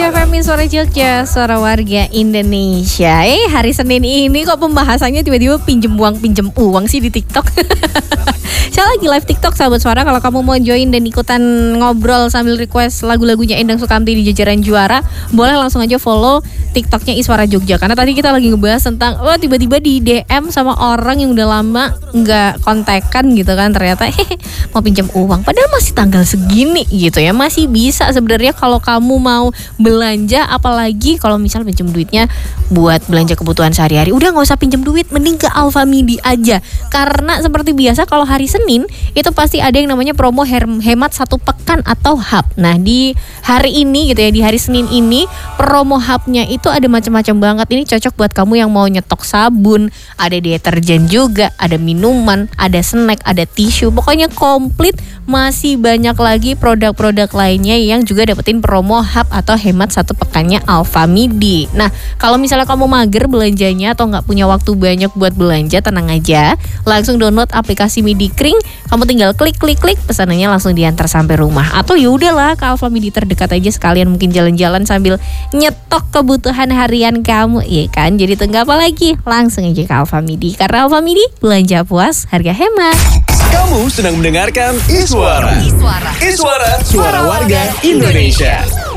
FM Suara Jogja, suara warga Indonesia. Hari Senin ini kok pembahasannya tiba-tiba pinjem uang sih di TikTok. Saya lagi live TikTok sahabat suara. Kalau kamu mau join dan ikutan ngobrol sambil request lagu-lagunya Endang Sukamti di jajaran juara, boleh langsung aja follow TikToknya Iswara Jogja. Karena tadi kita lagi ngebahas tentang tiba-tiba di DM sama orang yang udah lama nggak kontekan gitu kan, ternyata mau pinjam uang padahal masih tanggal segini gitu ya. Masih bisa sebenarnya kalau kamu mau belanja, apalagi kalau misal pinjam duitnya buat belanja kebutuhan sehari-hari, udah nggak usah pinjam duit, mending ke Alfamidi aja. Karena seperti biasa kalau hari Senin itu pasti ada yang namanya promo hemat 1 pekan atau hub. Nah di hari ini gitu ya, di hari Senin ini promo hubnya itu ada macam-macam banget. Ini cocok buat kamu yang mau nyetok sabun, ada deterjen juga, ada minuman, ada snack, ada tisu, pokoknya komplit. Masih banyak lagi produk-produk lainnya yang juga dapetin promo hub atau hemat 1 pekannya Alfamidi. Nah kalau misalnya kamu mager belanjanya atau nggak punya waktu banyak buat belanja, tenang aja, langsung download aplikasi Midi Kring. Kamu tinggal klik, pesanannya langsung diantar sampai rumah. Atau ya udahlah ke Alfamidi terdekat aja, sekalian mungkin jalan-jalan sambil nyetok kebutuhan harian kamu, ya kan? Jadi tunggu apa lagi? Langsung aja ke Alfamidi. Karena Alfamidi, belanja puas, harga hemat. Kamu sedang mendengarkan Iswara. Suara warga Indonesia.